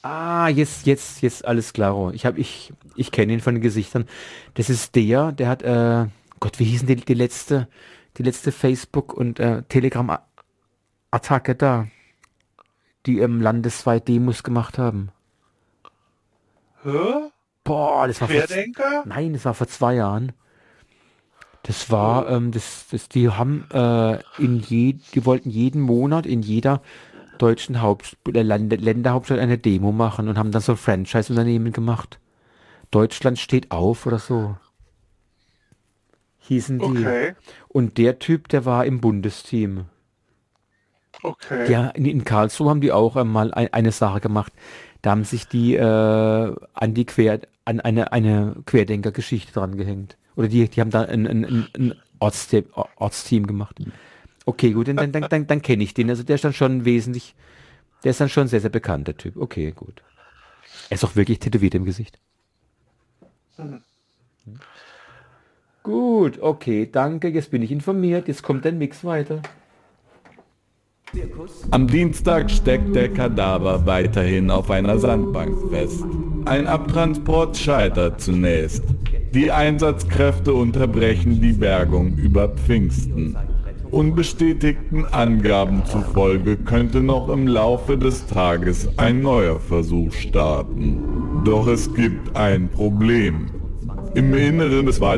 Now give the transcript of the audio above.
Ah, jetzt alles klaro. Ich kenne ihn von den Gesichtern. Das ist der hat, Gott, wie hießen die letzte Facebook- und Telegram-Attacke da, die landesweit Demos gemacht haben. Hä? Boah, Querdenker? nein, das war vor 2 Jahren. Das war, Hä? die haben die wollten jeden Monat in jeder deutschen Länderhauptstadt eine Demo machen und haben dann so ein Franchise-Unternehmen gemacht. Deutschland steht auf oder so, hießen die. Okay, Und der Typ, der war im Bundesteam. okay. Ja, in Karlsruhe haben die auch mal eine Sache gemacht. Da haben sich die an eine Querdenker-Geschichte dran gehängt. Oder die haben da ein Ortsteam gemacht. Okay, gut, dann kenne ich den. Also der ist dann schon sehr, sehr bekannt, der Typ. Okay, gut. Er ist auch wirklich tätowiert im Gesicht. Hm. Gut, okay, danke. Jetzt bin ich informiert. Jetzt kommt der Mix weiter. Am Dienstag steckt der Kadaver weiterhin auf einer Sandbank fest. Ein Abtransport scheitert zunächst. Die Einsatzkräfte unterbrechen die Bergung über Pfingsten. Unbestätigten Angaben zufolge könnte noch im Laufe des Tages ein neuer Versuch starten. Doch es gibt ein Problem. Im Inneren des Waldes